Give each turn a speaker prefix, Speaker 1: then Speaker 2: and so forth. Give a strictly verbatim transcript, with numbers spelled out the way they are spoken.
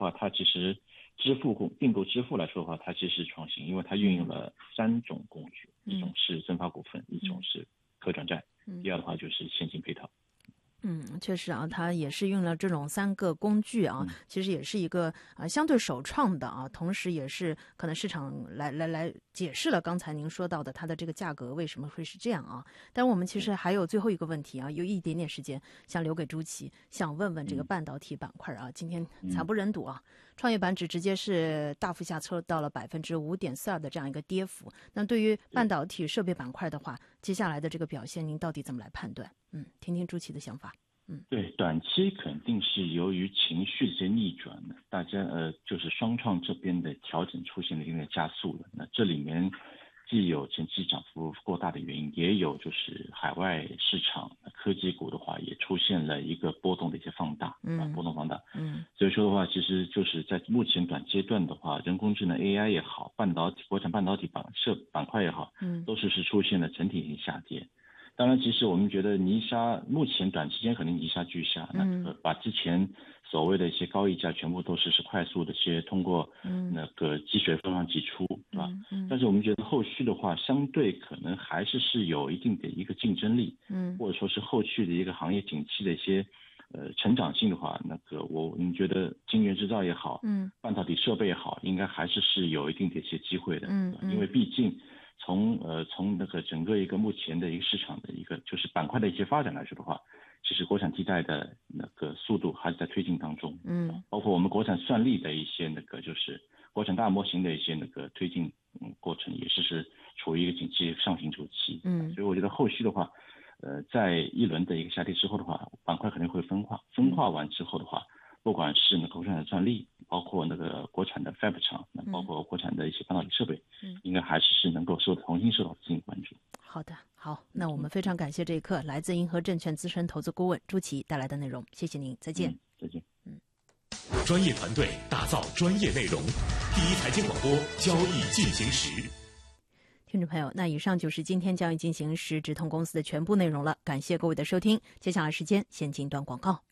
Speaker 1: 话，它其实支付共并购支付来说的话，它其实是创新，因为它运用了三种工具，一种是增发股份，一种是可转债，第二的话就是现金配套。
Speaker 2: 嗯，确实啊，它也是用了这种三个工具啊，嗯、其实也是一个啊相对首创的啊，同时也是可能市场来来来解释了刚才您说到的它的这个价格为什么会是这样啊。但我们其实还有最后一个问题啊，有一点点时间想留给朱琦，想问问这个半导体板块啊，今天惨不忍睹啊，创业板指直接是大幅下挫到了百分之五点四二的这样一个跌幅。那对于半导体设备板块的话，接下来的这个表现，您到底怎么来判断？嗯，听听朱琦的想法。嗯，
Speaker 1: 对，短期肯定是由于情绪的一些逆转呢，大家呃就是双创这边的调整出现了一定的加速了。那这里面既有前期涨幅过大的原因，也有就是海外市场科技股的话也出现了一个波动的一些放大，嗯，波动放大，嗯，所以说的话，其实就是在目前短阶段的话，人工智能 A I 也好，半导体国产半导体板设板块也好，嗯，都是是出现了整体性下跌。当然，其实我们觉得泥沙目前短期间可能泥沙俱下，那个把之前所谓的一些高溢价全部都是是快速的些通过那个积水分上挤出，对吧？但是我们觉得后续的话，相对可能还是是有一定的一个竞争力，嗯，或者说是后续的一个行业景气的一些呃成长性的话，那个我们觉得晶圆制造也好，嗯，半导体设备也好，应该还是是有一定的一些机会的，嗯，因为毕竟。从呃从那个整个一个目前的一个市场的一个就是板块的一些发展来说的话，其实国产替代的那个速度还是在推进当中，嗯，包括我们国产算力的一些那个就是国产大模型的一些那个推进嗯过程也是是处于一个景气上行周期，嗯，所以我觉得后续的话，呃，在一轮的一个下跌之后的话，板块肯定会分化，分化完之后的话。不管是那个国产的专利，包括那个国产的 Fab 厂，包括国产的一些半导体设备，嗯，应该还是是能够受重新受到资金关注。
Speaker 2: 好的，好，那我们非常感谢这一刻来自银河证券资深投资顾问朱琦带来的内容，谢谢您，再见。
Speaker 1: 嗯、再见。
Speaker 3: 嗯，专业团队打造专业内容，第一财经广播交易进行时。
Speaker 2: 听众朋友，那以上就是今天交易进行时直通公司的全部内容了，感谢各位的收听。接下来时间先进段广告。